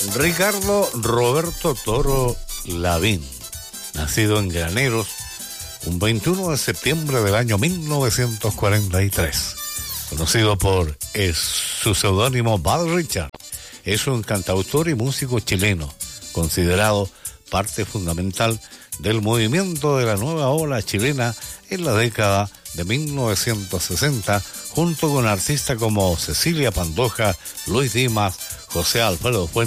Ricardo Roberto Toro Lavín, nacido en Graneros un 21 de septiembre del año 1943, conocido por su seudónimo Bad Richard, es un cantautor y músico chileno, considerado parte fundamental del movimiento de la nueva ola chilena en la década de 1960, junto con artistas como Cecilia Pantoja, Luis Dimas, José Alfredo Fuentes